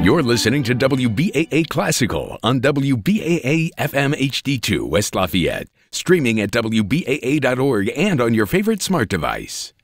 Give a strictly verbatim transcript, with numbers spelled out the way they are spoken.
You're listening to W B A A Classical on W B A A F M H D two West Lafayette, streaming at W B A A dot org and on your favorite smart device.